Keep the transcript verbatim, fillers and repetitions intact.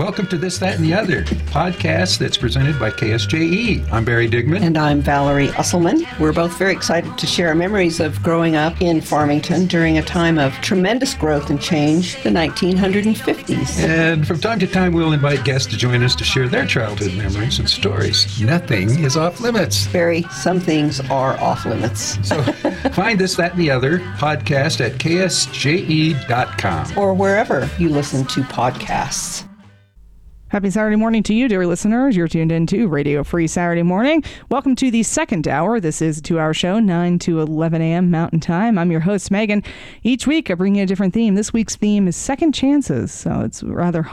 Welcome to This, That, and the Other, podcast that's presented by K S J E. I'm Barry Digman. And I'm Valerie Usselman. We're both very excited to share our memories of growing up in Farmington during a time of tremendous growth and change, the nineteen fifties. And from time to time, we'll invite guests to join us to share their childhood memories and stories. Nothing is off limits. Barry, some things are off limits. So find This, That, and the Other podcast at K S J E dot com. Or wherever you listen to podcasts. Happy Saturday morning to you, dear listeners. You're tuned in to Radio Free Saturday Morning. Welcome to the second hour. This is a two-hour show, nine to eleven a.m. Mountain Time. I'm your host, Megan. Each week, I bring you a different theme. This week's theme is second chances, so it's rather